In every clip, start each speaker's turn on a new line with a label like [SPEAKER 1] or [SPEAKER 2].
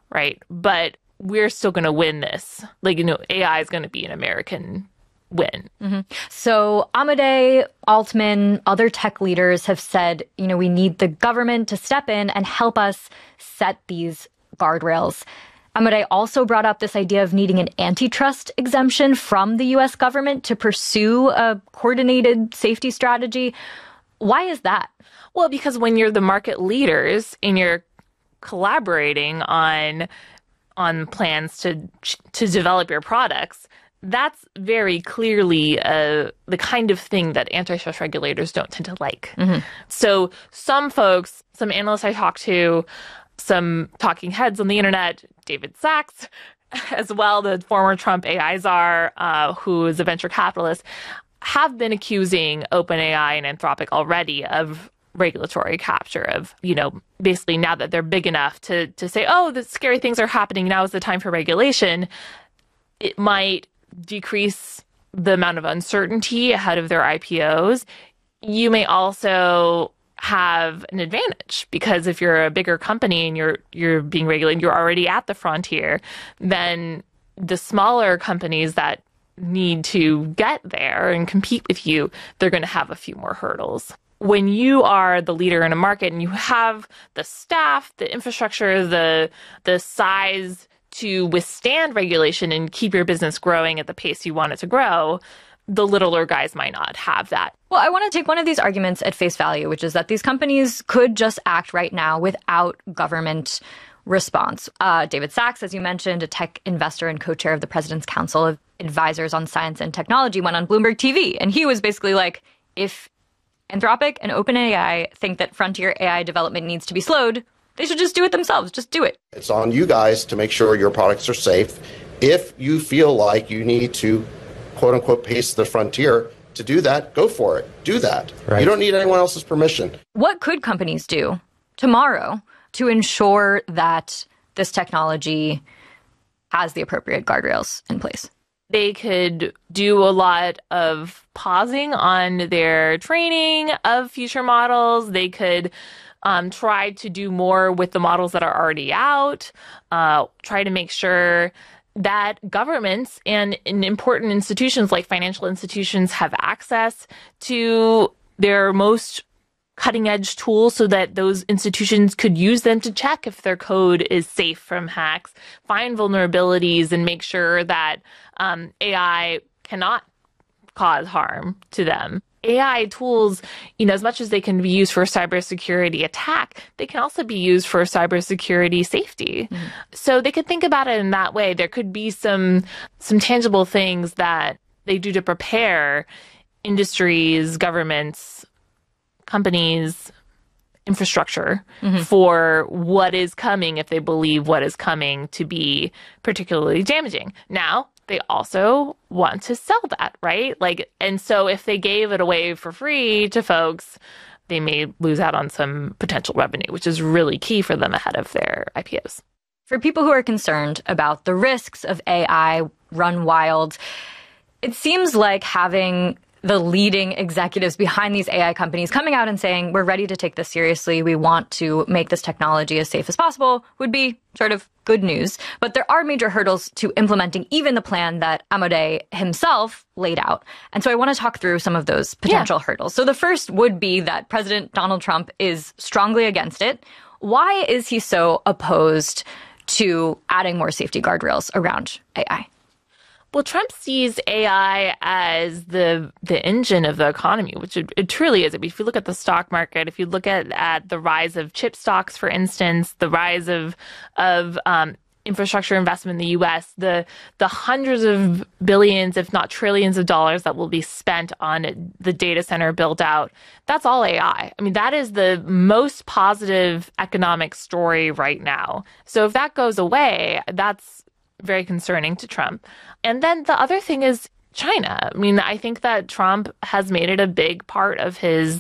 [SPEAKER 1] right? But we're still going to win this. Like, AI is going to be an American win.
[SPEAKER 2] So Amodei, Altman, other tech leaders have said, we need the government to step in and help us set these guardrails. Amodei also brought up this idea of needing an antitrust exemption from the U.S. government to pursue a coordinated safety strategy. Why is that?
[SPEAKER 1] Well, because when you're the market leaders and you're collaborating on plans to develop your products, that's very clearly the kind of thing that antitrust regulators don't tend to like. So some folks, some analysts I talked to, some talking heads on the internet, David Sachs, as well, the former Trump AI czar, who is a venture capitalist, have been accusing OpenAI and Anthropic already of regulatory capture, of, basically now that they're big enough to say, oh, the scary things are happening, now is the time for regulation. It might decrease the amount of uncertainty ahead of their IPOs. You may also have an advantage because if you're a bigger company and you're being regulated, you're already at the frontier, then the smaller companies that need to get there and compete with you, they're going to have a few more hurdles. When you are the leader in a market and you have the staff, the infrastructure, the size to withstand regulation and keep your business growing at the pace you want it to grow, the littler guys might not have that.
[SPEAKER 2] Well, I want to take one of these arguments at face value, which is that these companies could just act right now without government response. David Sachs, as you mentioned, a tech investor and co-chair of the President's Council of Advisors on Science and Technology, went on Bloomberg TV. And he was basically like, if Anthropic and OpenAI think that frontier AI development needs to be slowed, they should just do it themselves. Just do it.
[SPEAKER 3] It's on you guys to make sure your products are safe. If you feel like you need to, quote unquote, pace the frontier, to do that, go for it. Do that. Right. You don't need anyone else's permission.
[SPEAKER 2] What could companies do tomorrow to ensure that this technology has the appropriate guardrails in place?
[SPEAKER 1] They could do a lot of pausing on their training of future models. They could try to do more with the models that are already out, try to make sure that governments and important institutions like financial institutions have access to their most cutting edge tools so that those institutions could use them to check if their code is safe from hacks, find vulnerabilities, and make sure that AI cannot cause harm to them. AI tools, as much as they can be used for cybersecurity attack, they can also be used for cybersecurity safety. So they could think about it in that way. There could be some tangible things that they do to prepare industries, governments, companies, infrastructure for what is coming if they believe what is coming to be particularly damaging. Now, they also want to sell that, right? And so if they gave it away for free to folks, they may lose out on some potential revenue, which is really key for them ahead of their IPOs.
[SPEAKER 2] For people who are concerned about the risks of AI run wild, it seems like having the leading executives behind these AI companies coming out and saying, we're ready to take this seriously, we want to make this technology as safe as possible, would be sort of good news. But there are major hurdles to implementing even the plan that Amodei himself laid out. And so I want to talk through some of those potential hurdles. So the first would be that President Donald Trump is strongly against it. Why is he so opposed to adding more safety guardrails around AI?
[SPEAKER 1] Well, Trump sees AI as the engine of the economy, which it truly is. If you look at the stock market, if you look at the rise of chip stocks, for instance, the rise of infrastructure investment in the U.S., the hundreds of billions, if not trillions of dollars that will be spent on the data center built out, that's all AI. I mean, that is the most positive economic story right now. So if that goes away, that's very concerning to Trump. And then the other thing is China. I mean, I think that Trump has made it a big part of his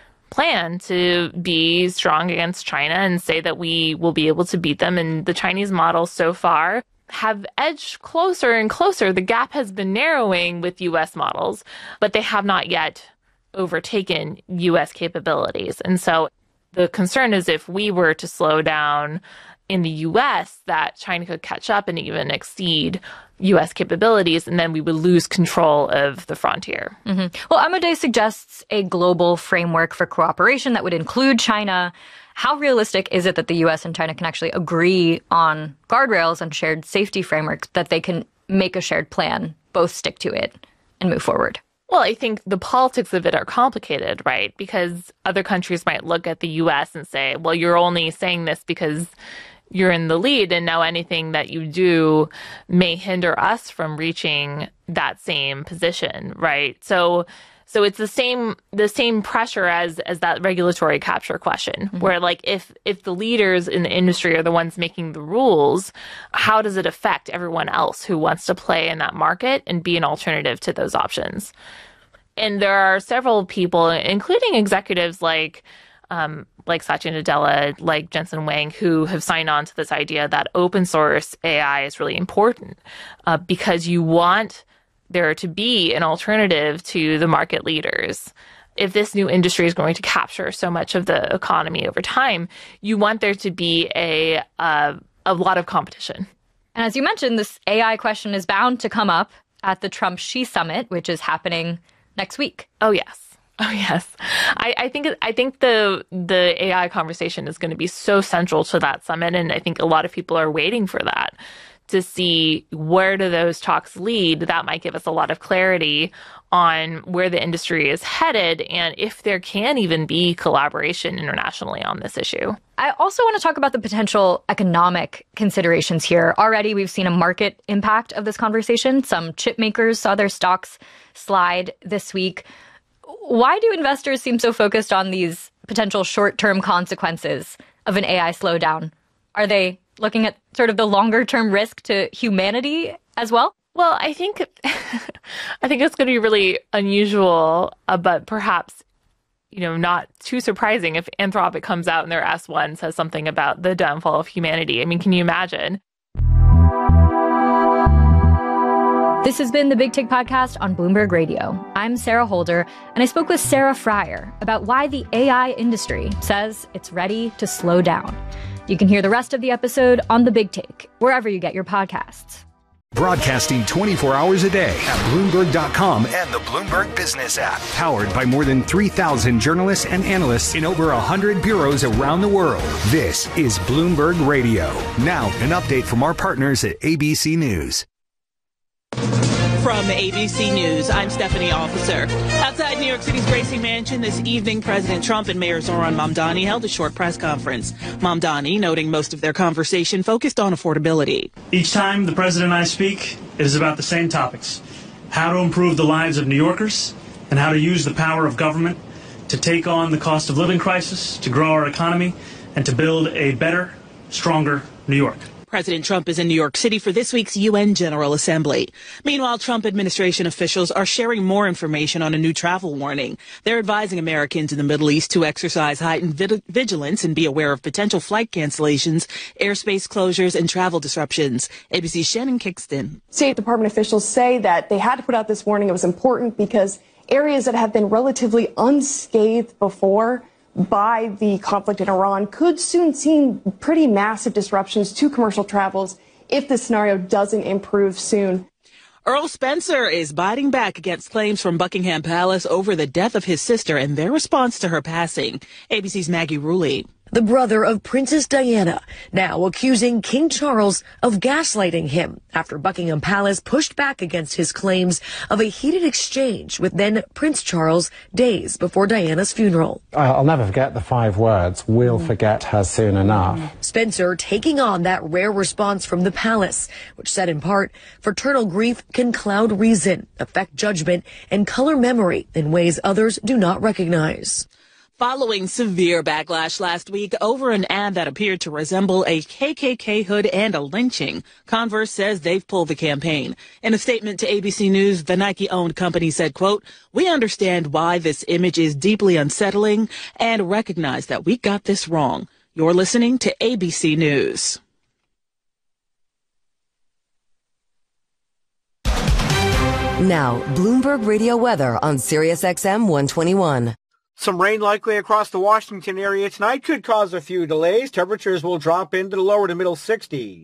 [SPEAKER 1] plan to be strong against China and say that we will be able to beat them. And the Chinese models so far have edged closer and closer. The gap has been narrowing with U.S. models, but they have not yet overtaken U.S. capabilities. And so the concern is if we were to slow down in the US that China could catch up and even exceed US capabilities, and then we would lose control of the frontier.
[SPEAKER 2] Mm-hmm. Well, Amodei suggests a global framework for cooperation that would include China. How realistic is it that the US and China can actually agree on guardrails and shared safety frameworks, that they can make a shared plan, both stick to it, and move forward?
[SPEAKER 1] Well, I think the politics of it are complicated, right? Because other countries might look at the US and say, well, you're only saying this because you're in the lead, and now anything that you do may hinder us from reaching that same position, right? So it's the same pressure as that regulatory capture question, where like if the leaders in the industry are the ones making the rules, how does it affect everyone else who wants to play in that market and be an alternative to those options? And there are several people, including executives like Satya Nadella, like Jensen Huang, who have signed on to this idea that open source AI is really important because you want there to be an alternative to the market leaders. If this new industry is going to capture so much of the economy over time, you want there to be a lot of competition.
[SPEAKER 2] And as you mentioned, this AI question is bound to come up at the Trump-Xi summit, which is happening next week.
[SPEAKER 1] Oh, yes. I think the AI conversation is going to be so central to that summit, and I think a lot of people are waiting for that to see where do those talks lead. That might give us a lot of clarity on where the industry is headed and if there can even be collaboration internationally on this issue.
[SPEAKER 2] I also want to talk about the potential economic considerations here. Already, we've seen a market impact of this conversation. Some chip makers saw their stocks slide this week. Why do investors seem so focused on these potential short-term consequences of an AI slowdown? Are they looking at sort of the longer-term risk to humanity as well?
[SPEAKER 1] Well, I think it's going to be really unusual, but perhaps, not too surprising if Anthropic comes out and their S1 says something about the downfall of humanity. I mean, can you imagine?
[SPEAKER 2] This has been the Big Take Podcast on Bloomberg Radio. I'm Sarah Holder, and I spoke with Sarah Frier about why the AI industry says it's ready to slow down. You can hear the rest of the episode on The Big Take, wherever you get your podcasts.
[SPEAKER 4] Broadcasting 24 hours a day at Bloomberg.com and the Bloomberg Business app. Powered by more than 3,000 journalists and analysts in over 100 bureaus around the world. This is Bloomberg Radio. Now, an update from our partners at ABC News.
[SPEAKER 5] From ABC News, I'm Stephanie Officer. Outside New York City's Gracie Mansion this evening, President Trump and Mayor Zohran Mamdani held a short press conference. Mamdani noting most of their conversation focused on affordability.
[SPEAKER 6] Each time the president and I speak, it is about the same topics. How to improve the lives of New Yorkers and how to use the power of government to take on the cost of living crisis, to grow our economy, and to build a better, stronger New York.
[SPEAKER 5] President Trump is in New York City for this week's UN General Assembly. Meanwhile, Trump administration officials are sharing more information on a new travel warning. They're advising Americans in the Middle East to exercise heightened vigilance and be aware of potential flight cancellations, airspace closures, and travel disruptions. ABC's Shannon Kingston.
[SPEAKER 7] State Department officials say that they had to put out this warning. It was important because areas that have been relatively unscathed before by the conflict in Iran could soon see pretty massive disruptions to commercial travels if the scenario doesn't improve soon.
[SPEAKER 5] Earl Spencer is biting back against claims from Buckingham Palace over the death of his sister and their response to her passing. ABC's Maggie Rulli.
[SPEAKER 8] The brother of Princess Diana, now accusing King Charles of gaslighting him after Buckingham Palace pushed back against his claims of a heated exchange with then Prince Charles days before Diana's funeral.
[SPEAKER 9] I'll never forget the 5 words, "We'll forget her soon enough."
[SPEAKER 8] Spencer taking on that rare response from the palace, which said in part, fraternal grief can cloud reason, affect judgment, and color memory in ways others do not recognize.
[SPEAKER 5] Following severe backlash last week over an ad that appeared to resemble a KKK hood and a lynching, Converse says they've pulled the campaign. In a statement to ABC News, the Nike-owned company said, quote, "We understand why this image is deeply unsettling and recognize that we got this wrong." You're listening to ABC News.
[SPEAKER 10] Now, Bloomberg Radio weather on SiriusXM 121. Some rain likely across the Washington area tonight could cause a few delays. Temperatures will drop into the lower to middle 60s.